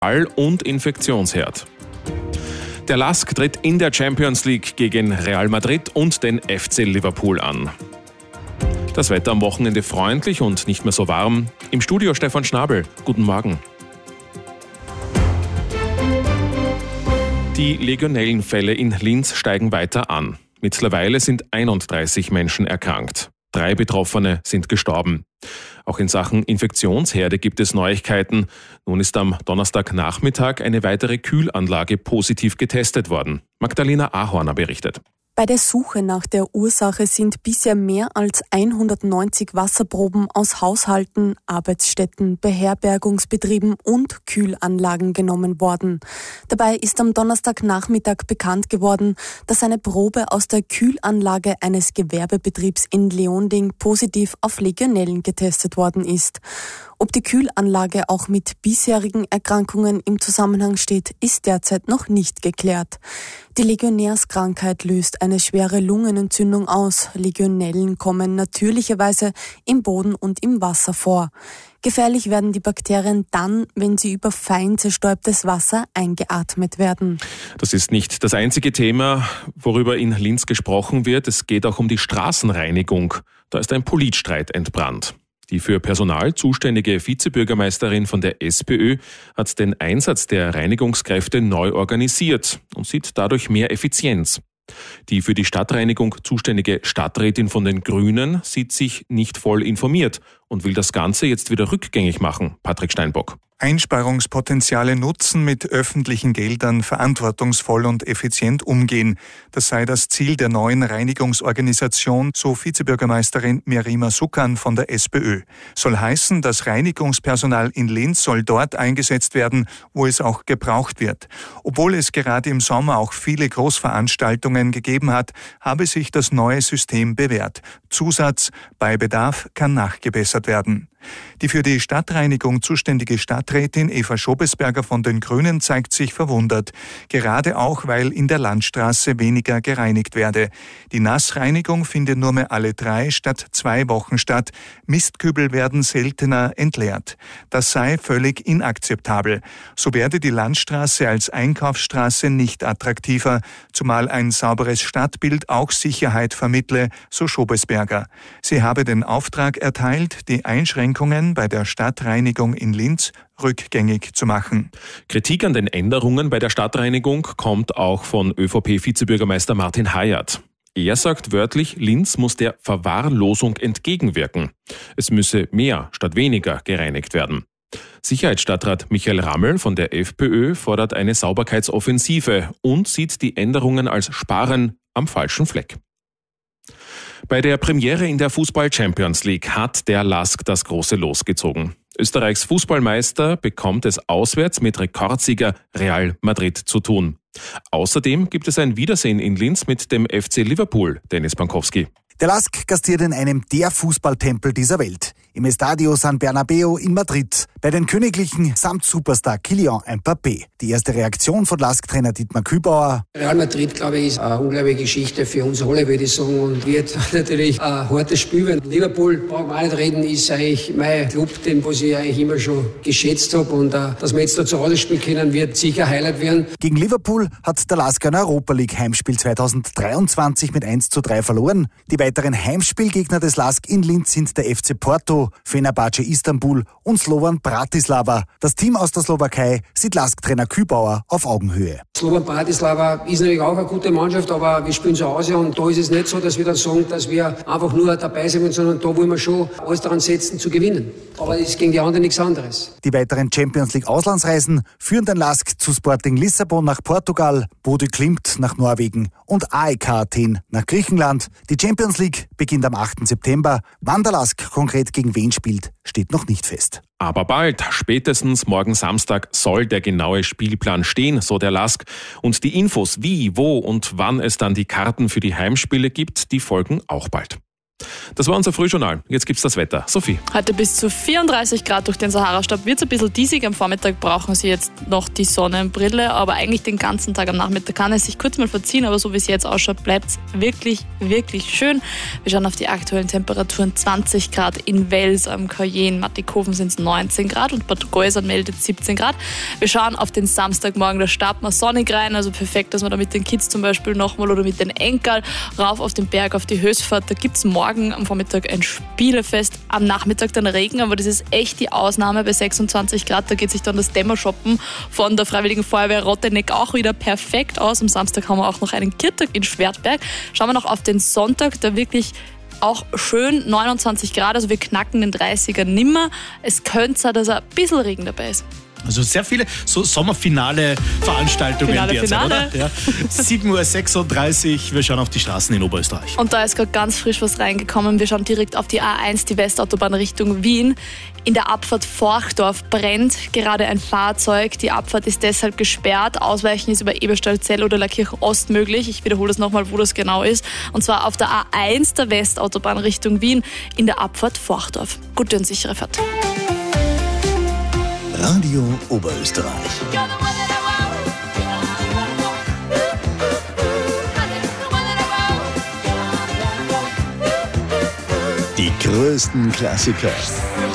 Ball- und Infektionsherd. Der LASK tritt in der Champions League gegen Real Madrid und den FC Liverpool an. Das Wetter am Wochenende freundlich und nicht mehr so warm. Im Studio Stefan Schnabel. Guten Morgen. Die Legionellenfälle in Linz steigen weiter an. Mittlerweile sind 31 Menschen erkrankt. 3 Betroffene sind gestorben. Auch in Sachen Infektionsherde gibt es Neuigkeiten. Nun ist am Donnerstagnachmittag eine weitere Kühlanlage positiv getestet worden. Magdalena Ahorner berichtet. Bei der Suche nach der Ursache sind bisher mehr als 190 Wasserproben aus Haushalten, Arbeitsstätten, Beherbergungsbetrieben und Kühlanlagen genommen worden. Dabei ist am Donnerstagnachmittag bekannt geworden, dass eine Probe aus der Kühlanlage eines Gewerbebetriebs in Leonding positiv auf Legionellen getestet worden ist. Ob die Kühlanlage auch mit bisherigen Erkrankungen im Zusammenhang steht, ist derzeit noch nicht geklärt. Die Legionärskrankheit löst eine schwere Lungenentzündung aus. Legionellen kommen natürlicherweise im Boden und im Wasser vor. Gefährlich werden die Bakterien dann, wenn sie über fein zerstäubtes Wasser eingeatmet werden. Das ist nicht das einzige Thema, worüber in Linz gesprochen wird. Es geht auch um die Straßenreinigung. Da ist ein Politstreit entbrannt. Die für Personal zuständige Vizebürgermeisterin von der SPÖ hat den Einsatz der Reinigungskräfte neu organisiert und sieht dadurch mehr Effizienz. Die für die Stadtreinigung zuständige Stadträtin von den Grünen sieht sich nicht voll informiert und will das Ganze jetzt wieder rückgängig machen. Patrick Steinbock. Einsparungspotenziale nutzen, mit öffentlichen Geldern verantwortungsvoll und effizient umgehen. Das sei das Ziel der neuen Reinigungsorganisation, so Vizebürgermeisterin Mirima Sukan von der SPÖ. Soll heißen, das Reinigungspersonal in Linz soll dort eingesetzt werden, wo es auch gebraucht wird. Obwohl es gerade im Sommer auch viele Großveranstaltungen gegeben hat, habe sich das neue System bewährt. Zusatz: Bei Bedarf kann nachgebessert werden. Die für die Stadtreinigung zuständige Stadträtin Eva Schobesberger von den Grünen zeigt sich verwundert. Gerade auch, weil in der Landstraße weniger gereinigt werde. Die Nassreinigung finde nur mehr alle 3 statt 2 Wochen statt. Mistkübel werden seltener entleert. Das sei völlig inakzeptabel. So werde die Landstraße als Einkaufsstraße nicht attraktiver, zumal ein sauberes Stadtbild auch Sicherheit vermittle, so Schobesberger. Sie habe den Auftrag erteilt, die Einschränkungen bei der Stadtreinigung in Linz rückgängig zu machen. Kritik an den Änderungen bei der Stadtreinigung kommt auch von ÖVP-Vizebürgermeister Martin Hayat. Er sagt wörtlich, Linz muss der Verwahrlosung entgegenwirken. Es müsse mehr statt weniger gereinigt werden. Sicherheitsstadtrat Michael Rammel von der FPÖ fordert eine Sauberkeitsoffensive und sieht die Änderungen als Sparen am falschen Fleck. Bei der Premiere in der Fußball-Champions League hat der LASK das große Los gezogen. Österreichs Fußballmeister bekommt es auswärts mit Rekordsieger Real Madrid zu tun. Außerdem gibt es ein Wiedersehen in Linz mit dem FC Liverpool, Dennis Pankowski. Der LASK gastiert in einem der Fußballtempel dieser Welt, im Estadio San Bernabéu in Madrid, bei den Königlichen samt Superstar Kylian Mbappé. Die erste Reaktion von LASK-Trainer Dietmar Kübauer: Real Madrid, glaube ich, ist eine unglaubliche Geschichte für uns alle, würde ich sagen, und wird natürlich ein hartes Spiel werden. Liverpool, brauchen wir auch nicht reden, ist eigentlich mein Club, den was ich eigentlich immer schon geschätzt habe, und dass wir jetzt da zu Hause spielen können, wird sicher ein Highlight werden. Gegen Liverpool hat der LASK ein Europa League Heimspiel 2023 mit 1:3 verloren. Die weiteren Heimspielgegner des LASK in Linz sind der FC Porto, Fenerbahce Istanbul und Slovan Bratislava. Das Team aus der Slowakei sieht LASK-Trainer Kübauer auf Augenhöhe. Slovan Bratislava ist natürlich auch eine gute Mannschaft, aber wir spielen zu Hause, und da ist es nicht so, dass wir dann sagen, dass wir einfach nur dabei sind, sondern da wollen wir schon alles daran setzen, zu gewinnen. Aber es ist gegen die anderen nichts anderes. Die weiteren Champions League Auslandsreisen führen den LASK zu Sporting Lissabon nach Portugal, Bodø Glimt nach Norwegen und AEK Athen nach Griechenland. Die Champions League beginnt am 8. September. Wann der LASK konkret gegen wen spielt, steht noch nicht fest. Aber bald, spätestens morgen Samstag, soll der genaue Spielplan stehen, so der LASK. Und die Infos, wie, wo und wann es dann die Karten für die Heimspiele gibt, die folgen auch bald. Das war unser Frühjournal. Jetzt gibt's das Wetter. Sophie. Heute bis zu 34 Grad durch den Sahara-Staub. Wird es ein bisschen diesig. Am Vormittag brauchen Sie jetzt noch die Sonnenbrille, aber eigentlich den ganzen Tag am Nachmittag kann es sich kurz mal verziehen, aber so wie es jetzt ausschaut, bleibt es wirklich, wirklich schön. Wir schauen auf die aktuellen Temperaturen. 20 Grad in Wels am Cayenne, Mattighofen sind es 19 Grad und Bad Gäusern meldet 17 Grad. Wir schauen auf den Samstagmorgen, da starten wir sonnig rein, also perfekt, dass man da mit den Kids zum Beispiel nochmal oder mit den Enkeln rauf auf den Berg, auf die Hösfahrt. Da gibt es morgen am Vormittag ein Spielefest, am Nachmittag dann Regen, aber das ist echt die Ausnahme bei 26 Grad. Da geht sich dann das Dämmershoppen von der Freiwilligen Feuerwehr Rotteneck auch wieder perfekt aus. Am Samstag haben wir auch noch einen Kirtag in Schwertberg. Schauen wir noch auf den Sonntag, da wirklich auch schön 29 Grad, also wir knacken den 30er nimmer. Es könnte sein, dass ein bisschen Regen dabei ist. Also sehr viele so Sommerfinale-Veranstaltungen derzeit, oder? Ja. 7.36 Uhr, wir schauen auf die Straßen in Oberösterreich. Und da ist gerade ganz frisch was reingekommen. Wir schauen direkt auf die A1, die Westautobahn Richtung Wien. In der Abfahrt Forchdorf brennt gerade ein Fahrzeug. Die Abfahrt ist deshalb gesperrt. Ausweichen ist über Eberstadt-Zell oder Lackirchen Ost möglich. Ich wiederhole das nochmal, wo das genau ist. Und zwar auf der A1 der Westautobahn Richtung Wien in der Abfahrt Forchdorf. Gute und sichere Fahrt. Radio Oberösterreich. Die größten Klassiker.